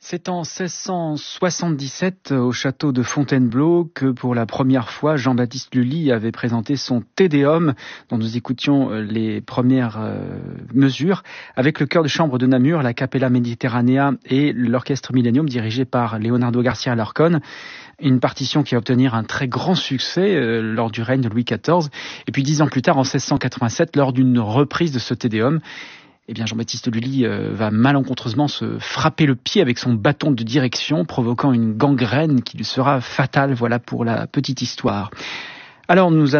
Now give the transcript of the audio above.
C'est en 1677 au château de Fontainebleau que pour la première fois Jean-Baptiste Lully avait présenté son Te Deum, dont nous écoutions les premières mesures, avec le chœur de chambre de Namur, la Capella Mediterranea et l'orchestre Millennium dirigé par Leonardo Garcia Alarcón. Une partition qui va obtenir un très grand succès lors du règne de Louis XIV. Et puis 10 ans plus tard, en 1687, lors d'une reprise de ce Te Deum, eh bien Jean-Baptiste Lully va malencontreusement se frapper le pied avec son bâton de direction, provoquant une gangrène qui lui sera fatale. Voilà pour la petite histoire. Alors nous